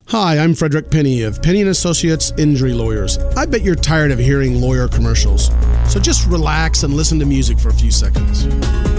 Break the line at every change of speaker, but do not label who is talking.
Hi, I'm Frederick Penny of Penny & Associates Injury Lawyers. I bet you're tired of hearing lawyer commercials. So just relax and listen to music for a few seconds.